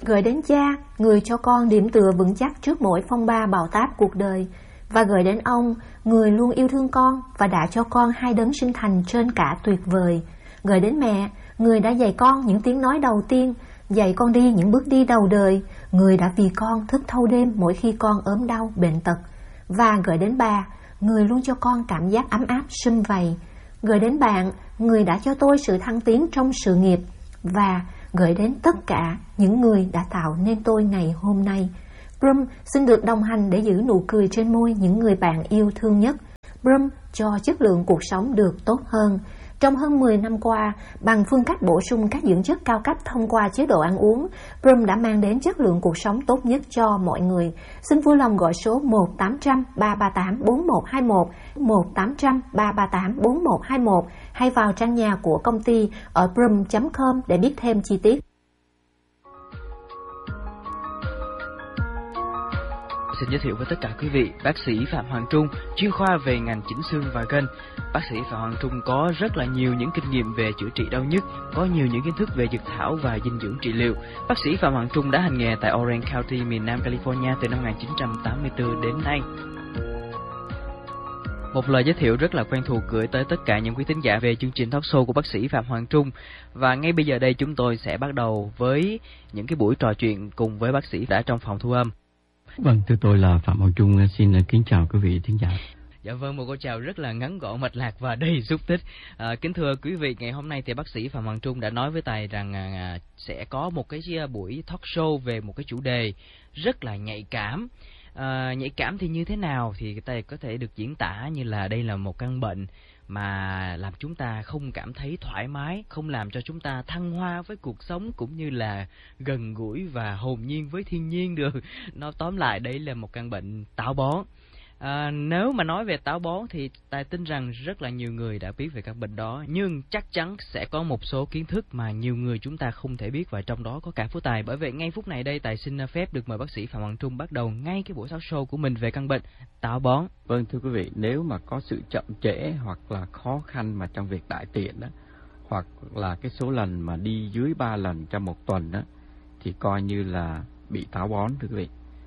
Gửi đến cha, người cho con điểm tựa vững chắc trước mỗi phong ba bão táp cuộc đời. Và gửi đến ông, người luôn yêu thương con và đã cho con hai đấng sinh thành trên cả tuyệt vời. Gửi đến mẹ, người đã dạy con những tiếng nói đầu tiên, dạy con đi những bước đi đầu đời, người đã vì con thức thâu đêm mỗi khi con ốm đau, bệnh tật. Và gửi đến bà, người luôn cho con cảm giác ấm áp, sum vầy. Gửi đến bạn, người đã cho tôi sự thăng tiến trong sự nghiệp. Và gửi đến tất cả những người đã tạo nên tôi ngày hôm nay. Brum xin được đồng hành để giữ nụ cười trên môi những người bạn yêu thương nhất. Brum cho chất lượng cuộc sống được tốt hơn. Trong hơn 10 năm qua, bằng phương cách bổ sung các dưỡng chất cao cấp thông qua chế độ ăn uống, Brum đã mang đến chất lượng cuộc sống tốt nhất cho mọi người. Xin vui lòng gọi số 1-800-338-4121, 1-800-338-4121 hay vào trang nhà của công ty ở brum.com để biết thêm chi tiết. Xin giới thiệu với tất cả quý vị, bác sĩ Phạm Hoàng Trung, chuyên khoa về ngành chỉnh xương và gân. Bác sĩ Phạm Hoàng Trung có rất là nhiều những kinh nghiệm về chữa trị đau nhức, có nhiều những kiến thức về dược thảo và dinh dưỡng trị liệu. Bác sĩ Phạm Hoàng Trung đã hành nghề tại Orange County, miền Nam California từ năm 1984 đến nay. Một lời giới thiệu rất là quen thuộc gửi tới tất cả những quý thính giả về chương trình talk show của bác sĩ Phạm Hoàng Trung. Và ngay bây giờ đây chúng tôi sẽ bắt đầu với những cái buổi trò chuyện cùng với bác sĩ đã trong phòng thu âm. Vâng, thưa tôi là Phạm Hoàng Trung, xin kính chào quý vị thính giả. Dạ vâng, một câu chào rất là ngắn gọn, mạch lạc và đầy xúc tích. Kính thưa quý vị, ngày hôm nay thì bác sĩ Phạm Hoàng Trung đã nói với Tài rằng sẽ có một cái buổi talk show về một cái chủ đề rất là nhạy cảm. Nhạy cảm thì như thế nào thì Tài có thể được diễn tả như là đây là một căn bệnh mà làm chúng ta không cảm thấy thoải mái, không làm cho chúng ta thăng hoa với cuộc sống cũng như là gần gũi và hồn nhiên với thiên nhiên được. Nó tóm lại đây là một căn bệnh táo bón. Nếu mà nói về táo bón thì Tài tin rằng rất là nhiều người đã biết về căn bệnh đó, nhưng chắc chắn sẽ có một số kiến thức mà nhiều người chúng ta không thể biết, và trong đó có cả Phú Tài. Bởi vậy ngay phút này đây Tài xin phép được mời bác sĩ Phạm Hoàng Trung bắt đầu ngay cái buổi talk show của mình về căn bệnh táo bón. Vâng, thưa quý vị, nếu mà có sự chậm trễ hoặc là khó khăn mà trong việc đại tiện đó, hoặc là cái số lần mà đi dưới 3 lần trong một tuần đó, thì coi như là bị táo bón, thưa quý vị.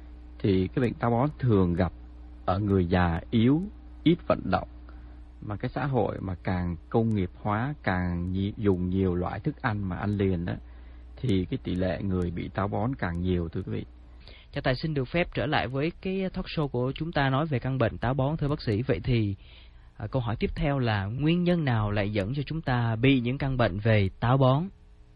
Thì cái bệnh táo bón thường gặp ở người già yếu, ít vận động, mà cái xã hội mà càng công nghiệp hóa, càng dùng nhiều loại thức ăn mà ăn liền đó, thì cái tỷ lệ người bị táo bón càng nhiều, thưa quý vị. Cho Tài xin được phép trở lại với cái talk show của chúng ta nói về căn bệnh táo bón, thưa bác sĩ. Vậy thì câu hỏi tiếp theo là nguyên nhân nào lại dẫn cho chúng ta bị những căn bệnh về táo bón?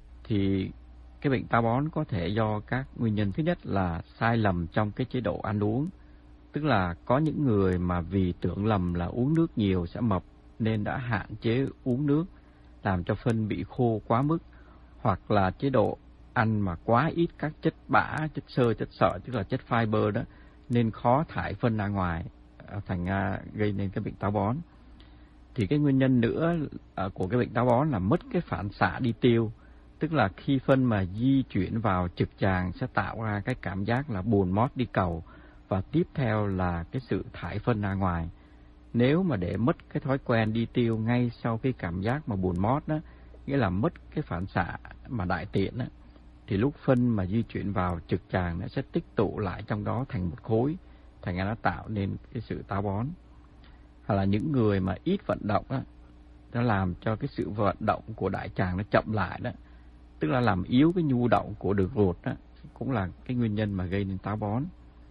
Thì cái bệnh táo bón có thể do các nguyên nhân. Thứ nhất là sai lầm trong cái chế độ ăn uống. Tức là có những người mà vì tưởng lầm là uống nước nhiều sẽ mập nên đã hạn chế uống nước, làm cho phân bị khô quá mức, hoặc là chế độ ăn mà quá ít các chất bã, chất xơ, chất sợi, tức là chất fiber đó, nên khó thải phân ra ngoài, thành ra gây nên cái bệnh táo bón. Thì cái nguyên nhân nữa của cái bệnh táo bón là mất cái phản xạ đi tiêu, tức là khi phân mà di chuyển vào trực tràng sẽ tạo ra cái cảm giác là buồn mót đi cầu, và tiếp theo là cái sự thải phân ra ngoài. Nếu mà để mất cái thói quen đi tiêu ngay sau cái cảm giác mà buồn mót đó, nghĩa là mất cái phản xạ mà đại tiện đó, thì lúc phân mà di chuyển vào trực tràng nó sẽ tích tụ lại trong đó thành một khối, thành ra nó tạo nên cái sự táo bón. Hoặc là những người mà ít vận động đó, nó làm cho cái sự vận động của đại tràng nó chậm lại đó, tức là làm yếu cái nhu động của đường ruột đó, cũng là cái nguyên nhân mà gây nên táo bón.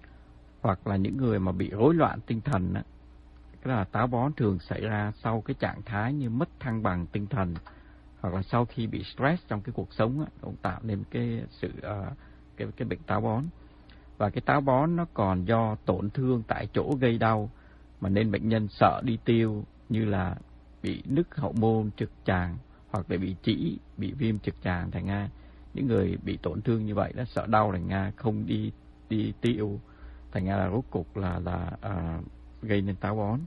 Hoặc là những người mà bị rối loạn tinh thần đó, cái là táo bón thường xảy ra sau cái trạng thái như mất thăng bằng tinh thần, hoặc là sau khi bị stress trong cái cuộc sống đó, cũng tạo nên cái sự cái bệnh táo bón. Và cái táo bón nó còn do tổn thương tại chỗ gây đau, mà nên bệnh nhân sợ đi tiêu, như là bị nứt hậu môn trực tràng, hoặc là bị trĩ, bị viêm trực tràng, thành ra những người bị tổn thương như vậy đó sợ đau, thành ra không đi tiêu, thành ra là rốt cục là gây nên táo bón.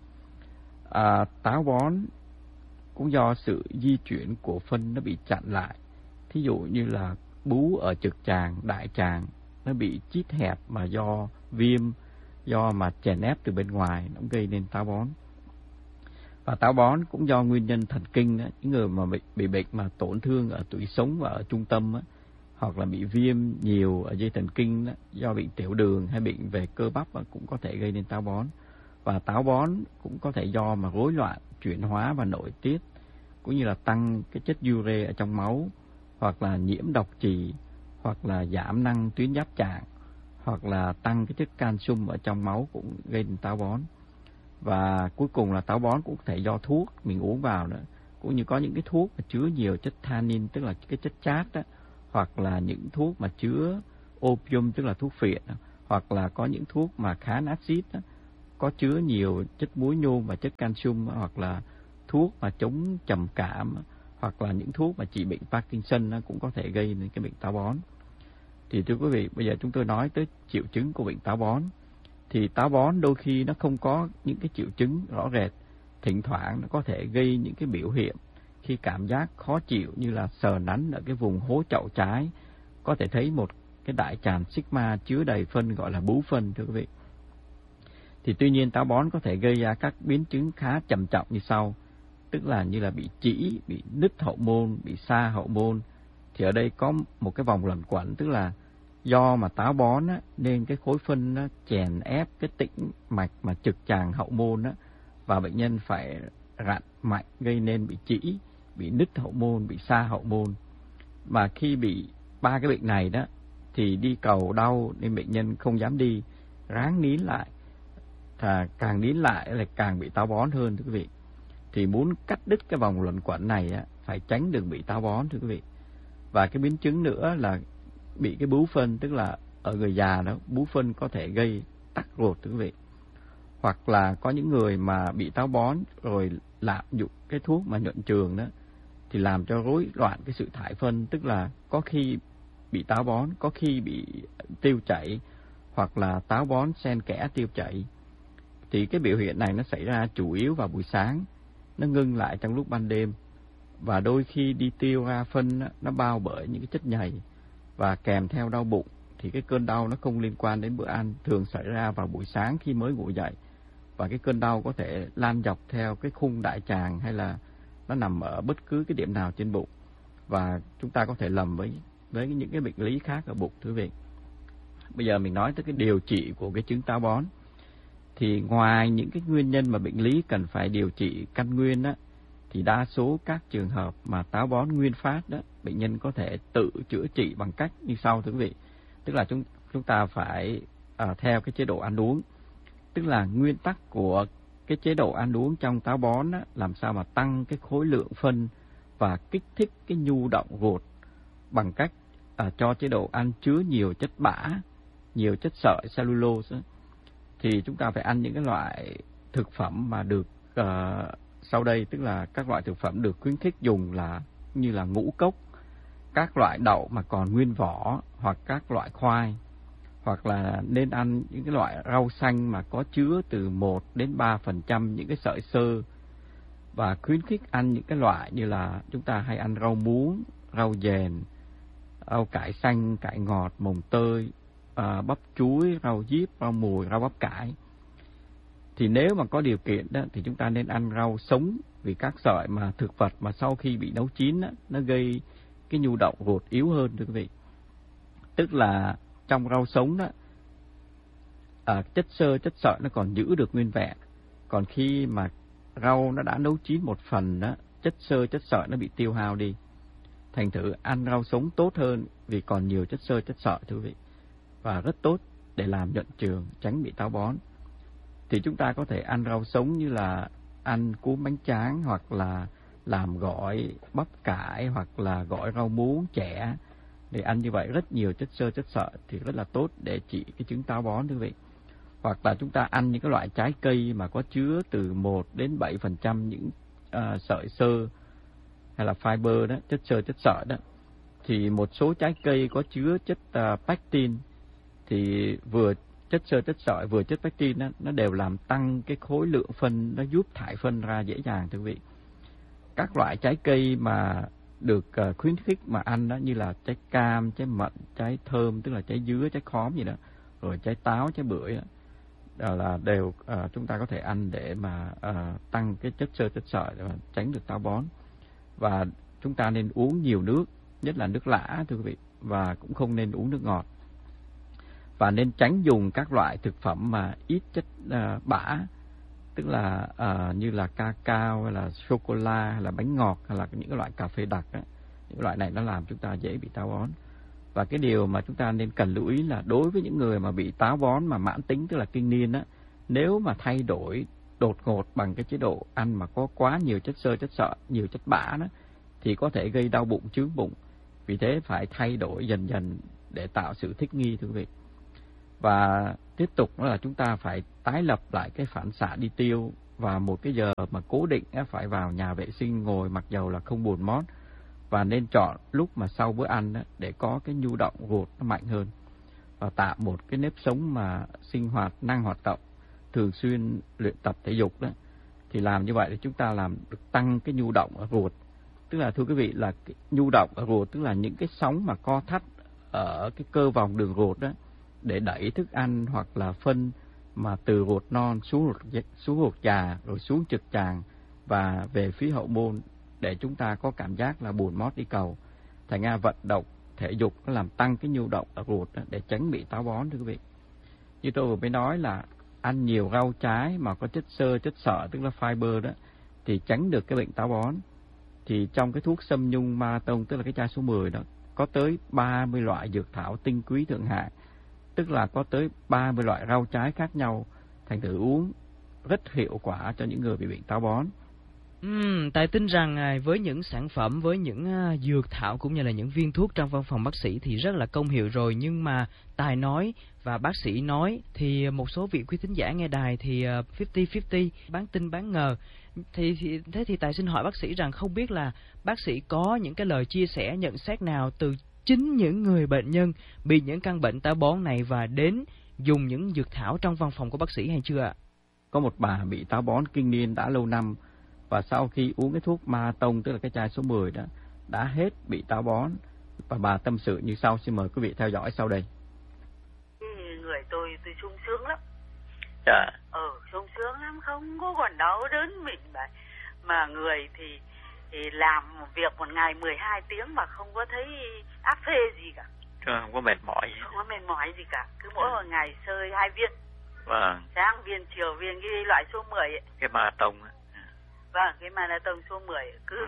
Táo bón cũng do sự di chuyển của phân nó bị chặn lại. Thí dụ như là bú ở trực tràng, đại tràng nó bị chít hẹp mà do viêm, do mà chèn ép từ bên ngoài, nó gây nên táo bón. Và táo bón cũng do nguyên nhân thần kinh đó. Những người mà bị bệnh mà tổn thương ở tủy sống và ở trung tâm đó, hoặc là bị viêm nhiều ở dây thần kinh đó, do bị tiểu đường hay bệnh về cơ bắp cũng có thể gây nên táo bón. Và táo bón cũng có thể do mà rối loạn chuyển hóa và nội tiết, cũng như là tăng cái chất ure ở trong máu, hoặc là nhiễm độc trì, hoặc là giảm năng tuyến giáp chàng, hoặc là tăng cái chất calcium ở trong máu cũng gây nên táo bón. Và cuối cùng là táo bón cũng có thể do thuốc mình uống vào nữa, cũng như có những cái thuốc mà chứa nhiều chất tannin, tức là cái chất chát đó, hoặc là những thuốc mà chứa opium, tức là thuốc phiện, hoặc là có những thuốc mà kháng axit đó, có chứa nhiều chất muối nhôm và chất calcium, hoặc là thuốc mà chống trầm cảm, hoặc là những thuốc mà trị bệnh Parkinson cũng có thể gây nên cái bệnh táo bón. Thì thưa quý vị, bây giờ chúng tôi nói tới triệu chứng của bệnh táo bón. Thì táo bón đôi khi nó không có những cái triệu chứng rõ rệt, thỉnh thoảng nó có thể gây những cái biểu hiện khi cảm giác khó chịu như là sờ nắn ở cái vùng hố chậu trái, có thể thấy một cái đại tràng sigma chứa đầy phân gọi là bú phân, thưa quý vị. Thì tuy nhiên táo bón có thể gây ra các biến chứng khá trầm trọng như sau, tức là như là bị trĩ, bị nứt hậu môn, bị sa hậu môn. Thì ở đây có một cái vòng luẩn quẩn, tức là do mà táo bón á, nên cái khối phân nó chèn ép cái tĩnh mạch mà trực tràng hậu môn á, và bệnh nhân phải rặn mạnh gây nên bị trĩ, bị nứt hậu môn, bị sa hậu môn. Mà khi bị ba cái bệnh này đó thì đi cầu đau nên bệnh nhân không dám đi, ráng nín lại. Càng nín lại là càng bị táo bón hơn, thưa quý vị. Thì muốn cắt đứt cái vòng luẩn quẩn này á, phải tránh được bị táo bón, thưa quý vị. Và cái biến chứng nữa là bị cái bú phân, tức là ở người già đó, bú phân có thể gây tắc ruột, thưa quý vị. Hoặc là có những người mà bị táo bón rồi lạm dụng cái thuốc mà nhuận trường đó, thì làm cho rối loạn cái sự thải phân, tức là có khi bị táo bón, có khi bị tiêu chảy, hoặc là táo bón xen kẽ tiêu chảy. Thì cái biểu hiện này nó xảy ra chủ yếu vào buổi sáng, nó ngưng lại trong lúc ban đêm, và đôi khi đi tiêu ra phân nó bao bởi những cái chất nhầy và kèm theo đau bụng. Thì cái cơn đau nó không liên quan đến bữa ăn, thường xảy ra vào buổi sáng khi mới ngủ dậy, và cái cơn đau có thể lan dọc theo cái khung đại tràng hay là nó nằm ở bất cứ cái điểm nào trên bụng, và chúng ta có thể lầm với những cái bệnh lý khác ở bụng, thưa quý vị. Bây giờ mình nói tới cái điều trị của cái chứng táo bón. Thì ngoài những cái nguyên nhân mà bệnh lý cần phải điều trị căn nguyên á, thì đa số các trường hợp mà táo bón nguyên phát đó, bệnh nhân có thể tự chữa trị bằng cách như sau, thưa quý vị. Tức là chúng ta phải theo cái chế độ ăn uống. Tức là nguyên tắc của cái chế độ ăn uống trong táo bón á, làm sao mà tăng cái khối lượng phân và kích thích cái nhu động ruột bằng cách cho chế độ ăn chứa nhiều chất bã, nhiều chất sợi cellulose á. Thì chúng ta phải ăn những cái loại thực phẩm mà được sau đây, tức là các loại thực phẩm được khuyến khích dùng là như là ngũ cốc, các loại đậu mà còn nguyên vỏ, hoặc các loại khoai, hoặc là nên ăn những cái loại rau xanh mà có chứa từ 1 đến 3% những cái sợi xơ, và khuyến khích ăn những cái loại như là chúng ta hay ăn rau muống, rau dền, rau cải xanh, cải ngọt, mồng tơi, bắp chuối, rau diếp, rau mùi, rau bắp cải. Thì nếu mà có điều kiện đó, thì chúng ta nên ăn rau sống, vì các sợi mà thực vật mà sau khi bị nấu chín đó, nó gây cái nhu động ruột yếu hơn, thưa quý vị. Tức là trong rau sống đó, chất xơ, chất sợi nó còn giữ được nguyên vẹn. Còn khi mà rau nó đã nấu chín một phần đó, chất xơ, chất sợi nó bị tiêu hao đi. Thành thử ăn rau sống tốt hơn vì còn nhiều chất xơ, chất sợi, thưa quý vị. Và rất tốt để làm nhuận trường, tránh bị táo bón. Thì chúng ta có thể ăn rau sống như là ăn cuốn bánh tráng, hoặc là làm gỏi bắp cải, hoặc là gỏi rau muống chẻ. Để ăn như vậy rất nhiều chất xơ, chất sợi thì rất là tốt để trị cái chứng táo bón, thưa quý vị. Hoặc là chúng ta ăn những cái loại trái cây mà có chứa từ 1 đến 7% những sợi xơ hay là fiber đó, chất xơ, chất sợi đó. Thì một số trái cây có chứa chất pectin, thì vừa chất xơ, chất sợi, vừa chất pectin đó, nó đều làm tăng cái khối lượng phân, nó giúp thải phân ra dễ dàng, thưa quý vị. Các loại trái cây mà được khuyến khích mà ăn đó, như là trái cam, trái mận, trái thơm, tức là trái dứa, trái khóm gì đó, rồi trái táo, trái bưởi đó, là đều chúng ta có thể ăn để mà tăng cái chất xơ, chất sợi để mà tránh được táo bón. Và chúng ta nên uống nhiều nước, nhất là nước lã, thưa quý vị. và cũng không nên uống nước ngọt. Và nên tránh dùng các loại thực phẩm mà ít chất bã, tức là như là cacao hay là sô cô la hay là bánh ngọt hay là những cái loại cà phê đặc ấy. Những loại này nó làm chúng ta dễ bị táo bón. Và cái điều mà chúng ta nên cần lưu ý là đối với những người mà bị táo bón mà mãn tính, tức là kinh niên á, nếu mà thay đổi đột ngột bằng cái chế độ ăn mà có quá nhiều chất xơ, chất xơ, nhiều chất bã đó, thì có thể gây đau bụng, chướng bụng. Vì thế phải thay đổi dần dần để tạo sự thích nghi, thưa quý vị. Và tiếp tục là chúng ta phải tái lập lại cái phản xạ đi tiêu vào một cái giờ mà cố định, phải vào nhà vệ sinh ngồi mặc dầu là không buồn mót, và nên chọn lúc mà sau bữa ăn để có cái nhu động ruột nó mạnh hơn, và tạo một cái nếp sống mà sinh hoạt năng hoạt động, thường xuyên luyện tập thể dục đó, thì làm như vậy thì chúng ta làm được tăng cái nhu động ở ruột. Tức là thưa quý vị là cái nhu động ở ruột tức là những cái sóng mà co thắt ở cái cơ vòng đường ruột đó, để đẩy thức ăn hoặc là phân mà từ ruột non xuống ruột già rồi xuống trực tràng và về phía hậu môn, để chúng ta có cảm giác là buồn mót đi cầu. Thành ra vận động thể dục nó làm tăng cái nhu động ở ruột đó, để tránh bị táo bón, thưa quý vị. Như tôi vừa mới nói là ăn nhiều rau trái mà có chất xơ, chất xơ tức là fiber đó, thì tránh được cái bệnh táo bón. Thì trong cái thuốc Sâm Nhung Marathon, tức là cái chai số 10 đó, có tới 30 loại dược thảo tinh quý thượng hạng, tức là có tới 30 loại rau trái khác nhau, thành thử uống rất hiệu quả cho những người bị bệnh táo bón. Tài tin rằng với những sản phẩm, với những dược thảo cũng như là những viên thuốc trong văn phòng bác sĩ thì rất là công hiệu rồi, nhưng mà Tài nói và bác sĩ nói thì một số vị quý thính giả nghe đài thì 50-50, bán tin bán ngờ. Thế thì Tài xin hỏi bác sĩ rằng không biết là bác sĩ có những cái lời chia sẻ, nhận xét nào từ chính những người bệnh nhân bị những căn bệnh táo bón này và đến dùng những dược thảo trong văn phòng của bác sĩ hay chưa ạ? Có một bà bị táo bón kinh niên đã lâu năm, và sau khi uống cái thuốc Marathon, tức là cái chai số 10 đó, đã hết bị táo bón. Và bà tâm sự như sau, xin mời quý vị theo dõi sau đây. Người tôi sung sướng lắm. Dạ. Sung sướng lắm, không có còn đau đớn mình mà người thì làm việc một ngày 12 tiếng mà không có thấy áp phê gì cả. Không có mệt mỏi gì. Không có mệt mỏi gì cả, cứ mỗi một ngày sơi 2 viên. Vâng. Sáng viên, chiều viên, cái loại số 10 ấy. Cái Marathon á. Vâng, cái Marathon số 10 cứ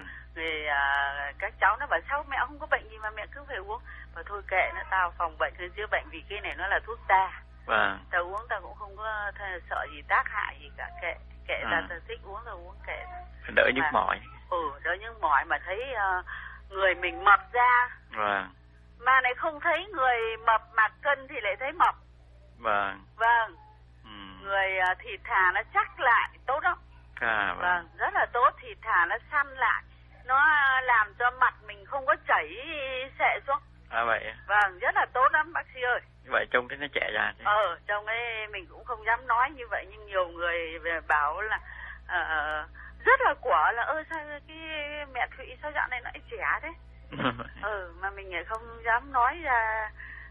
các cháu nó bảo sao mẹ không có bệnh gì mà mẹ cứ phải uống. Và thôi kệ nó, tao phòng bệnh hơn chữa bệnh, vì cái này nó là thuốc ta. Vâng. Tao uống tao cũng không có sợ gì tác hại gì cả, kệ tao thích uống tao uống kệ. Đỡ nhức mỏi. Đỡ nhức mỏi mà thấy người mình mập ra. Vâng. Mà lại không thấy người mập mặc cân thì lại thấy mập. Vâng. Vâng. Người thịt thà nó chắc lại, tốt lắm. Vâng, rất là tốt, thịt thà nó săn lại, nó làm cho mặt mình không có chảy xệ xuống. Vậy. Vâng, rất là tốt lắm bác sĩ ơi. Vậy trông thấy nó trẻ ra. Trông ấy mình cũng không dám nói như vậy, nhưng nhiều người bảo là rất là quả là sao cái mẹ Thụy sao dạo này nó trẻ thế. Mà mình lại không dám nói ra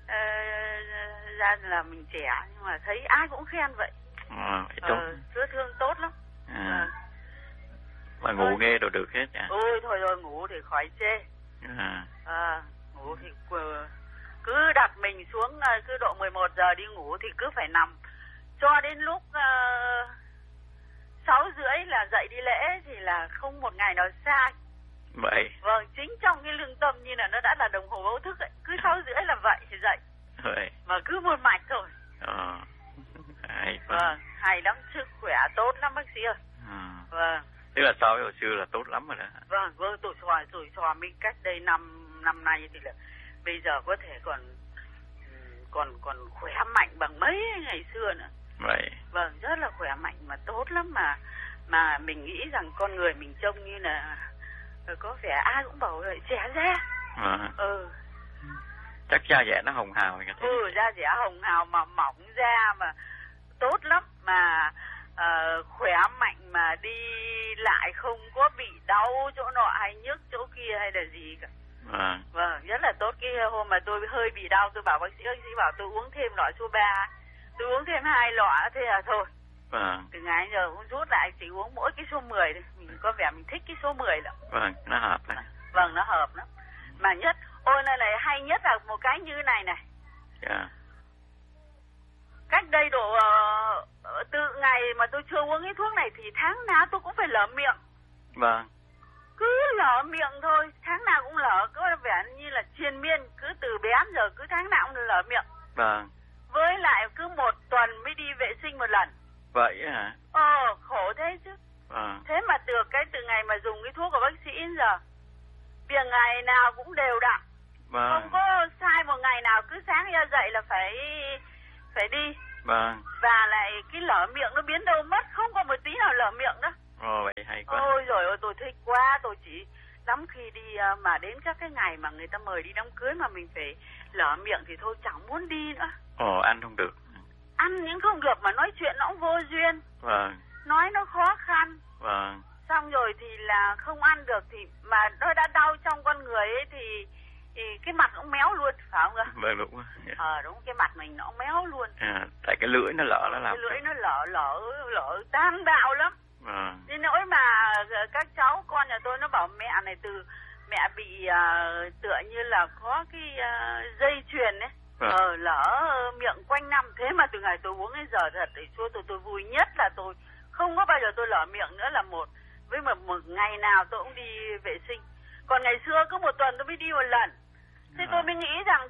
là mình trẻ, nhưng mà thấy ai cũng khen vậy. Chữa thương tốt lắm. Mà ngủ nghe đồ được hết nhỉ? Thôi rồi, ngủ thì khỏi chê. Ngủ thì cứ đặt mình xuống, cứ độ 11 giờ đi ngủ thì cứ phải nằm cho đến lúc 6:30 là dậy đi lễ, thì là không một ngày nào sai. Vậy. Vâng, chính trong cái lương tâm như là nó đã là đồng hồ báo thức ấy, cứ 6:30 là vậy thì dậy. Vậy. Mà cứ một mạch thôi. Vâng, hay lắm, sức khỏe tốt lắm bác sĩ ơi. Vâng. Tức là so với hồi xưa là tốt lắm rồi đó. Vâng, tuổi xòa mình cách đây năm nay thì là bây giờ có thể còn khỏe mạnh bằng mấy ngày xưa nữa. Vậy. Vâng, rất là khỏe mạnh mà tốt lắm, mà mình nghĩ rằng con người mình trông như là có vẻ ai cũng bảo là trẻ ra. Chắc da dẻ nó hồng hào. Da dẻ hồng hào mà mỏng da mà tốt lắm, mà khỏe mạnh mà đi lại không có bị đau chỗ nọ hay nhức chỗ kia hay là gì cả. Vâng, rất là tốt. Cái hôm mà tôi hơi bị đau, tôi bảo bác sĩ bảo tôi uống thêm lọ số 3, tôi uống thêm 2 lọ, thế là thôi. Từ ngày giờ cũng rút lại chỉ uống mỗi cái số 10 thôi. Mình có vẻ mình thích cái số 10 lắm. Nó hợp lắm. Vâng, nó hợp lắm. Mà nhất Ôi này này, hay nhất là một cái như này này. Dạ. Cách đây độ từ ngày mà tôi chưa uống cái thuốc này thì tháng nào tôi cũng phải lở miệng. Vâng. Cứ lở miệng thôi, tháng nào cũng lở, có vẻ như là triền miên, cứ từ bé đến giờ cứ tháng nào cũng lở miệng. Vâng. Với lại cứ 1 tuần mới đi vệ sinh 1 lần. Vậy hả? Khổ thế chứ. Vâng. Thế mà từ ngày mà dùng cái thuốc của bác sĩ đến giờ, việc ngày nào cũng đều đặn. Vâng. Không có sai một ngày nào, cứ sáng ra dậy là phải đi. Vâng. Và lại cái lở miệng nó biến đâu mất, không có một tí nào lở miệng đó. Vậy hay quá. Ôi giời ơi, tôi thích quá, tôi chỉ lắm khi đi mà đến các cái ngày mà người ta mời đi đám cưới mà mình phải lở miệng thì thôi chẳng muốn đi nữa. Ăn không được. Ăn những không được mà nói chuyện nó cũng vô duyên. Vâng. Nói nó khó khăn. Vâng. Xong rồi thì là không ăn được thì mà nó đã đau trong con người ấy thì cái mặt cũng méo luôn, phải không ạ? Vâng, đúng. Đúng, cái mặt mình nó méo luôn. Tại cái lưỡi nó lở nó làm. Cái lưỡi nó lở tan bạo lắm. Đến nỗi mà các cháu con nhà tôi nó bảo mẹ này mẹ bị tựa như là có cái dây chuyền ấy. Lở miệng quanh năm. Thế mà từ ngày tôi uống đến giờ thật để cho tôi vui nhất là tôi không có bao giờ tôi lở miệng nữa là một. Với một ngày nào tôi cũng đi vệ sinh. Còn ngày xưa cứ 1 tuần tôi mới đi 1 lần. Thế tôi mới nghĩ rằng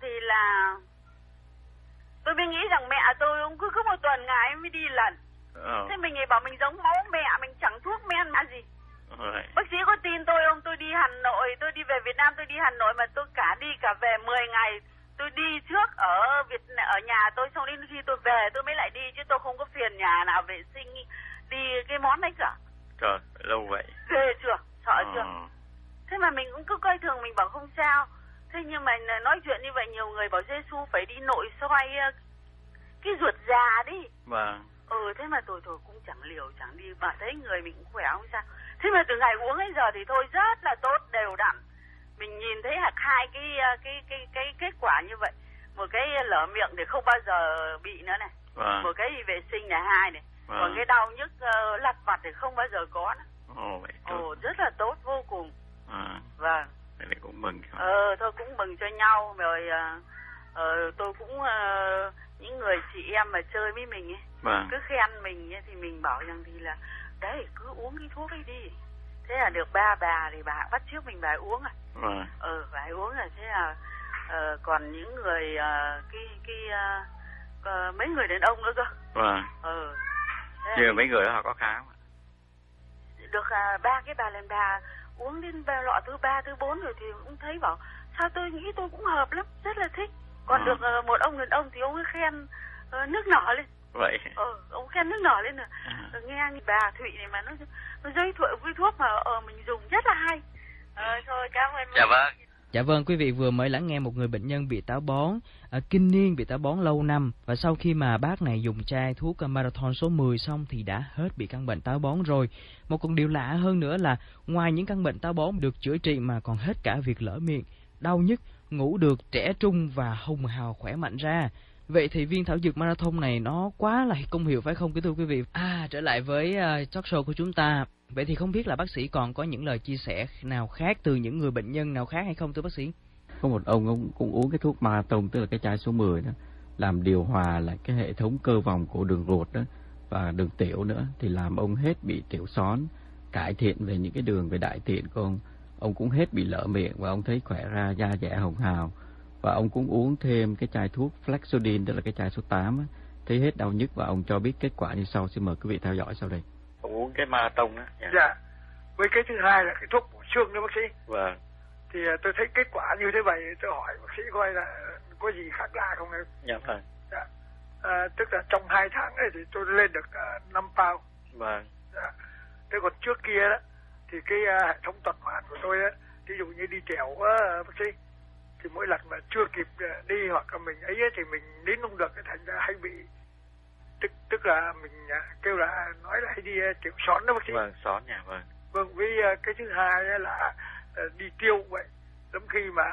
mẹ tôi cũng cứ 1 tuần ngày mới đi lần. Thế mình bảo mình giống máu mẹ, mình chẳng thuốc men mà gì. Bác sĩ có tin tôi không? Tôi đi Hà Nội, tôi đi về Việt Nam, tôi đi Hà Nội mà tôi cả đi cả về 10 ngày. Tôi đi trước ở nhà tôi, xong đến khi tôi về tôi mới lại đi, chứ tôi không có phiền nhà nào vệ sinh đi cái món đấy cả. Trời, lâu vậy. Ghê chưa? Sợ chưa? Thế mà mình cũng cứ coi thường, mình bảo không sao. Thế nhưng mà nói chuyện như vậy nhiều người bảo Giê-xu phải đi nội soi cái ruột già đi. Vâng. Thế mà tôi cũng chẳng liều chẳng đi, mà thấy người mình cũng khỏe không sao. Thế mà từ ngày uống đến giờ thì thôi rất là tốt, đều đặn. Mình nhìn thấy hai cái kết quả như vậy. Một cái lở miệng để không bao giờ bị nữa này. Vâng. Một cái vệ sinh là 2 này. Vâng. Còn cái đau nhức lặt vặt thì không bao giờ có nữa. Vậy tốt. Rất là tốt vô cùng. Vâng. Thế thì cũng mừng. Thôi cũng mừng cho nhau. Rồi tôi cũng những người chị em mà chơi với mình ấy, vâng, cứ khen mình ấy, thì mình bảo rằng thì là đấy cứ uống cái thuốc ấy đi. Thế là được ba bà thì bà bắt chước mình bà uống rồi. Vâng. Bà uống rồi. Thế là còn những người mấy người đàn ông nữa cơ. Vâng. Giờ mấy người đó họ có khá không? Được 3 cái bà lần bà uống đến lọ thứ 3, thứ 4 rồi thì cũng thấy bảo sao tôi nghĩ tôi cũng hợp lắm, rất là thích. Còn được một ông đàn ông thì ông ấy khen nước nở lên. Vậy. Ông khen nước nở lên rồi. Nghe bà Thụy này mà nó giới thiệu cái thuốc mà mình dùng rất là hay. Thôi cảm ơn. Dạ vâng. Dạ vâng, quý vị vừa mới lắng nghe một người bệnh nhân bị táo bón, kinh niên, bị táo bón lâu năm, và sau khi mà bác này dùng chai thuốc Marathon số 10 xong thì đã hết bị căn bệnh táo bón rồi. Một con điều lạ hơn nữa là ngoài những căn bệnh táo bón được chữa trị mà còn hết cả việc lở miệng, đau nhức, ngủ được, trẻ trung và hồng hào khỏe mạnh ra. Vậy thì viên thảo dược Marathon này nó quá là công hiệu phải không, kính thưa quý vị? Trở lại với talk show của chúng ta. Vậy thì không biết là bác sĩ còn có những lời chia sẻ nào khác từ những người bệnh nhân nào khác hay không thưa bác sĩ? Có một ông cũng uống cái thuốc Marathon, tức là cái chai số 10 đó, làm điều hòa lại cái hệ thống cơ vòng của đường ruột đó và đường tiểu nữa, thì làm ông hết bị tiểu xón, cải thiện về những cái đường về đại tiện của ông cũng hết bị lở miệng và ông thấy khỏe ra, da dẻ hồng hào. Và ông cũng uống thêm cái chai thuốc Flexodin, tức là cái chai số 8 á, thấy hết đau nhức và ông cho biết kết quả như sau. Xin mời quý vị theo dõi sau đây. Uống cái Marathon đó. Dạ. Với cái thứ hai là cái thuốc bổ xương đó bác sĩ. Vâng. Thì tôi thấy kết quả như thế vậy, tôi hỏi bác sĩ coi là có gì khác lạ không em? Dạ vâng. Dạ. Tức là trong 2 tháng này thì tôi lên được 5 pound. Vâng. Dạ. Thế còn trước kia đó thì cái hệ thống tuần hoàn của tôi á, ví dụ như đi trèo bác sĩ, thì mỗi lần mà chưa kịp đi hoặc là mình ấy thì mình nín không được, cái thành ra hay bị tức là mình kêu là nói là hay đi tiểu xón đó bác sĩ. Vâng, xón nha. Vâng. Vâng, với cái thứ hai là đi tiêu vậy, lắm khi mà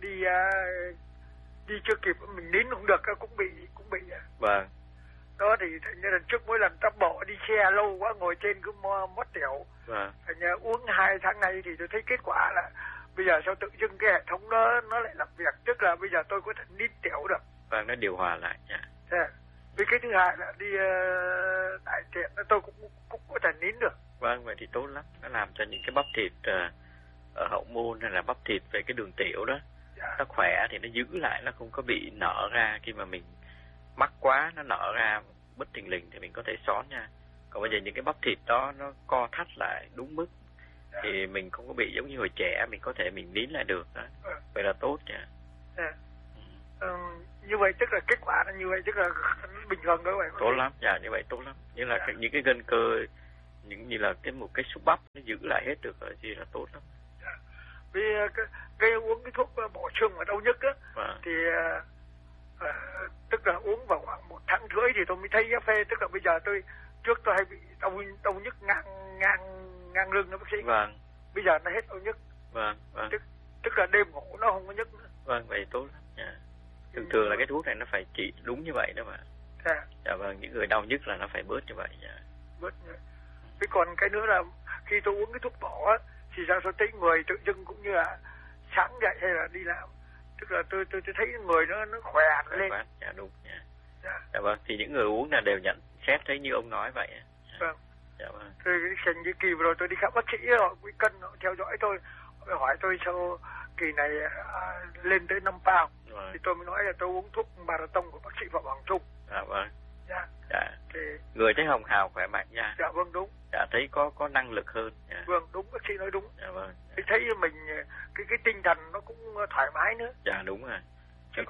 đi chưa kịp mình nín không được cũng bị vâng. Đó thì thành ra lần trước mỗi lần tắp bộ đi xe lâu quá ngồi trên cứ mót tiểu. Vâng. Thành ra uống 2 tháng nay thì tôi thấy kết quả là bây giờ sao tự dưng cái hệ thống nó lại làm việc, tức là bây giờ tôi có thể nín tiểu được. Vâng, nó điều hòa lại nha. Với cái thứ hai là đi đại tiện tôi cũng có thể nín được. Vâng, vậy thì tốt lắm. Nó làm cho những cái bắp thịt ở hậu môn hay là bắp thịt về cái đường tiểu đó, nó khỏe thì nó giữ lại, nó không có bị nở ra. Khi mà mình mắc quá nó nở ra bất thình lình thì mình có thể xón nha. Còn bây giờ những cái bắp thịt đó nó co thắt lại đúng mức thì mình không có bị giống như hồi trẻ, mình có thể mình nín lại được đó. Vậy là tốt nha. Như vậy tức là kết quả là như vậy, tức là bình thường đó vậy. Tốt lắm, dạ như vậy tốt lắm. Như là những cái gân cơ, những như là một cái xúc bắp nó giữ lại hết được rồi thì là tốt lắm. Vì cái uống cái thuốc bổ xương ở đau nhức á, thì tức là uống vào khoảng 1 tháng rưỡi thì tôi mới thấy phê. Tức là bây giờ trước tôi hay bị đau nhức ngang lưng đó bác sĩ. Vâng. Bây giờ nó hết đau nhức. Vâng. Tức là đêm ngủ nó không có nhức nữa. Vâng, vậy tốt lắm nha. Thường là cái thuốc này nó phải trị đúng như vậy đó mà. Dạ vâng, những người đau nhức là nó phải bớt như vậy nha. Bớt như vậy. Thế còn cái nữa là khi tôi uống cái thuốc bổ á, thì sao tôi thấy người tự dưng cũng như là sáng dậy hay là đi làm, tức là tôi thấy người nó khỏe lên. Dạ đúng nha. Dạ vâng, thì những người uống là đều nhận xét thấy như ông nói vậy. Vâng. Dạ vâng. Cái kỳ vừa rồi tôi đi khám bác sĩ rồi, quý cân họ theo dõi tôi hỏi tôi sao kỳ này lên tới 5 pound. Thì tôi mới nói là tôi uống thuốc marathon của bác sĩ Phạm Hoàng Trung. Dạ vâng. Dạ. Thì người thấy hồng hào khỏe mạnh nha. Dạ vâng, đúng. Dạ thấy có năng lực hơn. Dạ. Vâng, đúng, bác sĩ nói đúng. Dạ vâng. Thấy mình cái tinh thần nó cũng thoải mái nữa. Dạ đúng rồi. Chứ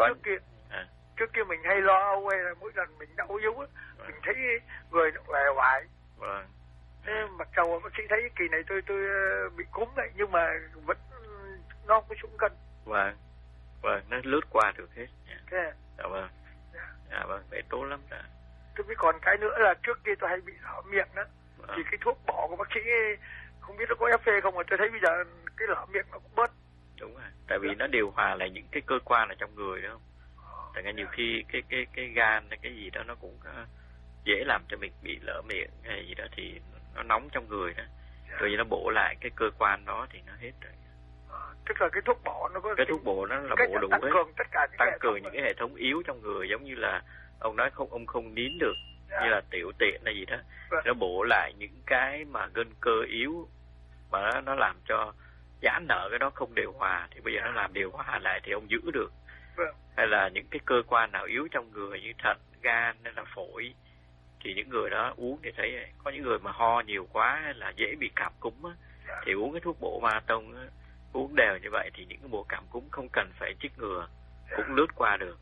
trước kia mình hay lo âu hay là mỗi lần mình đau yếu á, mình thấy người nó uể oải. Vâng. Thế mặc dầu bác sĩ thấy kỳ này tôi bị cúm vậy nhưng mà vẫn nó không xuống cân. Vâng, nó lướt qua được hết. Dạ vâng. Dạ vâng, vậy tốt lắm đã. Thế với còn cái nữa là trước kia tôi hay bị lở miệng đó. Thì cái thuốc bổ của bác sĩ không biết nó có phê không mà tôi thấy bây giờ cái lở miệng nó cũng bớt. Đúng rồi, tại vì nó điều hòa lại những cái cơ quan ở trong người đó. Tại vì nhiều khi cái gan hay cái gì đó nó cũng dễ làm cho mình bị lở miệng hay gì đó thì nó nóng trong người đó. Rồi nó bổ lại cái cơ quan đó thì nó hết rồi. Tức là cái thuốc bổ nó có cái thuốc bổ nó là bổ đủ hết, tăng cường những cái hệ thống yếu trong người, giống như là ông nói ông không nín được, như là tiểu tiện hay gì đó, nó bổ lại những cái mà gân cơ yếu mà nó làm cho giãn nở cái đó không điều hòa, thì bây giờ nó làm điều hòa lại thì ông giữ được. Hay là những cái cơ quan nào yếu trong người như thận, gan hay là phổi thì những người đó uống thì thấy có những người mà ho nhiều quá hay là dễ bị cảm cúm á, thì uống cái thuốc bổ marathon á, uống đều như vậy thì những cái mùa cảm cúm không cần phải chích ngừa, cũng lướt qua được.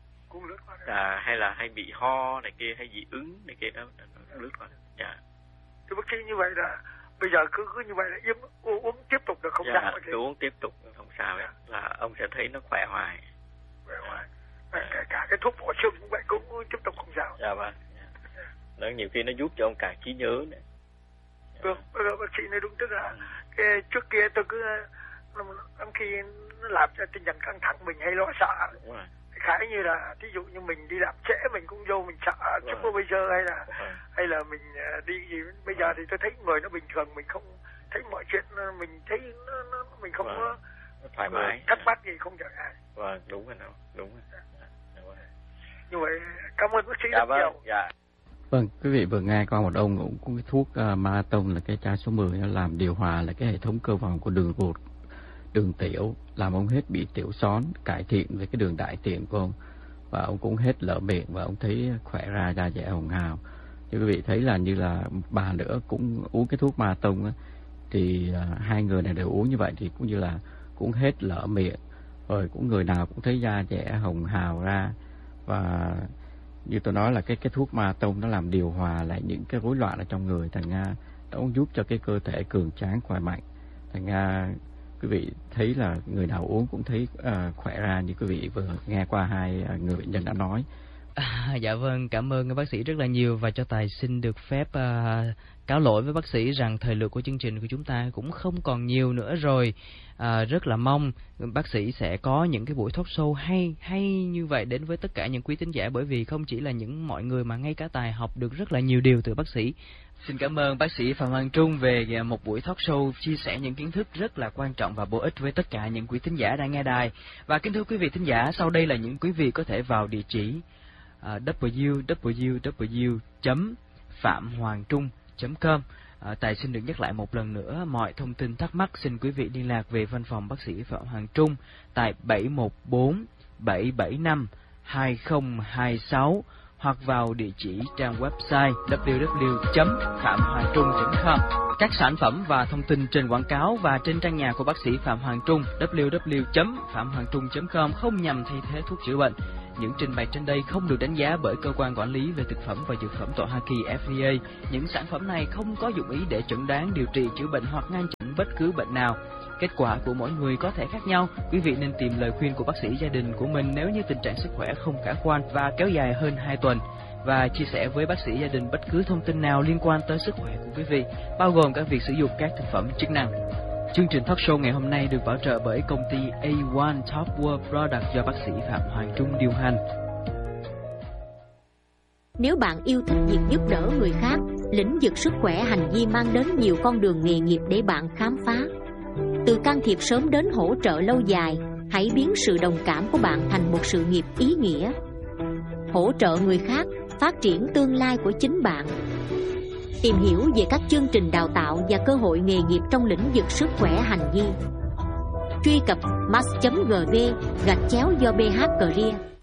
Hay là hay bị ho này kia hay dị ứng này kia đó, nó lướt qua được. Dạ. Thì bác sĩ như vậy là bây giờ cứ như vậy là uống tiếp tục được không sao? Cứ uống tiếp tục không sao ấy, là ông sẽ thấy nó khỏe hoài. Cả cái thuốc bổ xương cũng vậy, cũng tiếp tục không sao. Dạ vâng. Nó nhiều khi nó giúp cho ông cả trí nhớ nữa. Vâng, bác sĩ nói đúng, tức là cái trước kia tôi cứ lắm khi nó làm cho tinh thần căng thẳng, mình hay lo sợ. Đúng rồi. Khá như là ví dụ như mình đi làm trễ mình cũng vô mình sợ chút có bây giờ hay là mình đi gì, bây giờ thì tôi thấy người nó bình thường, mình không thấy mọi chuyện, mình thấy mình không có thoải mái, thắc mắc gì, không trở ngại. Vâng, đúng rồi nào, đúng rồi. Như vậy cảm ơn bác sĩ rất nhiều. Dạ. Vâng, quý vị vừa nghe qua một ông cũng có cái thuốc marathon là cái chai số 10, nó làm điều hòa là cái hệ thống cơ vòng của đường ruột, đường tiểu, làm ông hết bị tiểu xón, cải thiện về cái đường đại tiện của ông, và ông cũng hết lở miệng và ông thấy khỏe ra, da dẻ hồng hào. Thì quý vị thấy là như là bà nữa cũng uống cái thuốc marathon á, thì hai người này đều uống như vậy thì cũng như là cũng hết lở miệng, rồi cũng người nào cũng thấy da dẻ hồng hào ra. Và như tôi nói là cái thuốc marathon nó làm điều hòa lại những cái rối loạn ở trong người, thành ra nó cũng giúp cho cái cơ thể cường tráng khỏe mạnh. Thành ra quý vị thấy là người nào uống cũng thấy khỏe ra, như quý vị vừa nghe qua hai người bệnh nhân đã nói. Dạ vâng, cảm ơn bác sĩ rất là nhiều, và cho Tài xin được phép cáo lỗi với bác sĩ rằng thời lượng của chương trình của chúng ta cũng không còn nhiều nữa rồi. Rất là mong bác sĩ sẽ có những cái buổi talk show hay như vậy đến với tất cả những quý thính giả, bởi vì không chỉ là những mọi người mà ngay cả Tài học được rất là nhiều điều từ bác sĩ, Xin cảm ơn bác sĩ Phạm Hoàng Trung về một buổi talk show chia sẻ những kiến thức rất là quan trọng và bổ ích với tất cả những quý thính giả đang nghe đài. Và kính thưa quý vị thính giả, sau đây là những quý vị có thể vào địa chỉ www.phạm-hoàng-trung.com. Tài xin được nhắc lại một lần nữa, mọi thông tin thắc mắc xin quý vị liên lạc về văn phòng bác sĩ Phạm Hoàng Trung tại 714 775 2026 hoặc vào địa chỉ trang website www.phạm-hoàng-trung.com. Các sản phẩm và thông tin trên quảng cáo và trên trang nhà của bác sĩ Phạm Hoàng Trung www.phạm-hoàng-trung.com không nhằm thay thế thuốc chữa bệnh. Những trình bày trên đây không được đánh giá bởi cơ quan quản lý về thực phẩm và dược phẩm tại Hoa Kỳ FDA. Những sản phẩm này không có dụng ý để chẩn đoán, điều trị, chữa bệnh hoặc ngăn chặn bất cứ bệnh nào. Kết quả của mỗi người có thể khác nhau. Quý vị nên tìm lời khuyên của bác sĩ gia đình của mình nếu như tình trạng sức khỏe không khả quan và kéo dài hơn 2 tuần. Và chia sẻ với bác sĩ gia đình bất cứ thông tin nào liên quan tới sức khỏe của quý vị, bao gồm cả việc sử dụng các thực phẩm chức năng. Chương trình talk show ngày hôm nay được bảo trợ bởi công ty A1 Top World Product do bác sĩ Phạm Hoàng Trung điều hành. Nếu bạn yêu thích việc giúp đỡ người khác, lĩnh vực sức khỏe hành vi mang đến nhiều con đường nghề nghiệp để bạn khám phá. Từ can thiệp sớm đến hỗ trợ lâu dài, hãy biến sự đồng cảm của bạn thành một sự nghiệp ý nghĩa. Hỗ trợ người khác, phát triển tương lai của chính bạn. Tìm hiểu về các chương trình đào tạo và cơ hội nghề nghiệp trong lĩnh vực sức khỏe hành vi. Truy cập mass.gv/do BH Career.